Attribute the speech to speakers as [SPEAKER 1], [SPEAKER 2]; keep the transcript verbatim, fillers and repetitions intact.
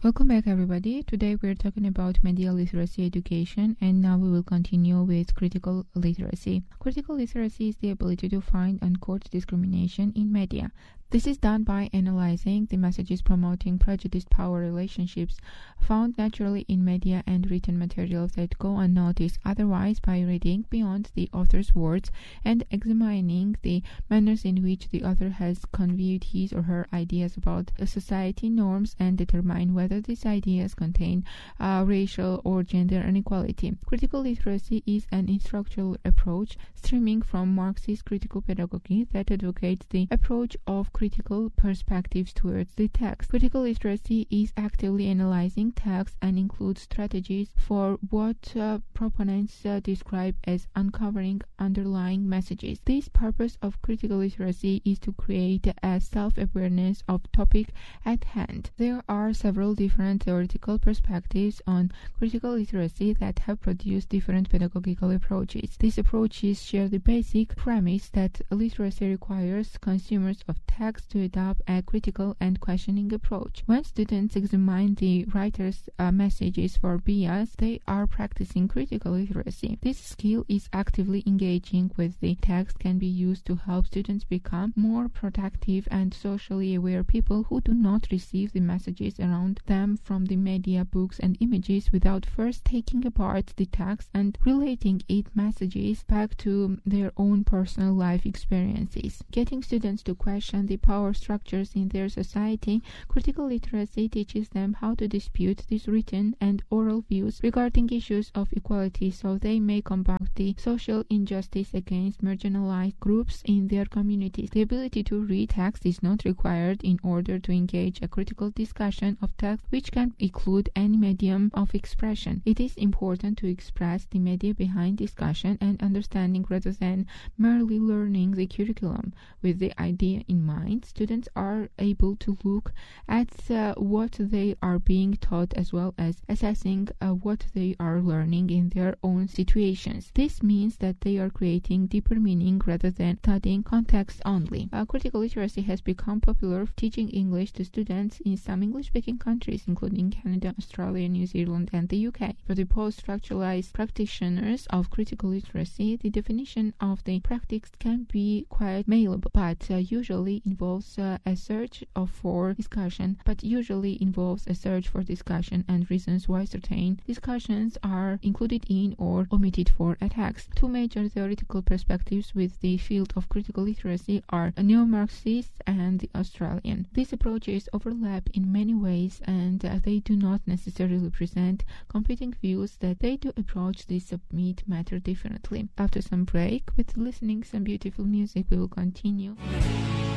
[SPEAKER 1] Welcome back, everybody. Today we're talking about media literacy education, and now we will continue with critical literacy. Critical literacy is the ability to find and court discrimination in media. This is done by analyzing the messages promoting prejudiced power relationships found naturally in media and written materials that go unnoticed otherwise, by reading beyond the author's words and examining the manners in which the author has conveyed his or her ideas about a society norms and determine whether these ideas contain uh, racial or gender inequality. Critical literacy is an instructional approach stemming from Marxist critical pedagogy that advocates the approach of critical perspectives towards the text. Critical literacy is actively analyzing text and includes strategies for what uh, proponents uh, describe as uncovering underlying messages. This purpose of critical literacy is to create a self-awareness of topic at hand. There are several different theoretical perspectives on critical literacy that have produced different pedagogical approaches. These approaches share the basic premise that literacy requires consumers of text to adopt a critical and questioning approach. When students examine the writer's uh, messages for bias, they are practicing critical literacy. This skill is actively engaging with the text, can be used to help students become more productive and socially aware people who do not receive the messages around them from the media, books, and images without first taking apart the text and relating its messages back to their own personal life experiences. Getting students to question the power structures in their society, critical literacy teaches them how to dispute these written and oral views regarding issues of equality so they may combat the social injustice against marginalized groups in their communities. The ability to read text is not required in order to engage a critical discussion of text, which can include any medium of expression. It is important to express the media behind discussion and understanding rather than merely learning the curriculum. With the idea in mind, students are able to look at uh, what they are being taught as well as assessing uh, what they are learning in their own situations. This means that they are creating deeper meaning rather than studying context only. Uh, critical literacy has become popular teaching English to students in some English-speaking countries, including Canada, Australia, New Zealand, and the U K. For the post-structuralized practitioners of critical literacy, the definition of the practice can be quite malleable, but uh, usually involves uh, a search of for discussion, but usually involves a search for discussion and reasons why certain discussions are included in or omitted for a text. Two major theoretical perspectives with the field of critical literacy are a neo-Marxist and the Australian. These approaches overlap in many ways, and uh, they do not necessarily present competing views that they do approach the subject matter differently. After some break, with listening some beautiful music, we will continue.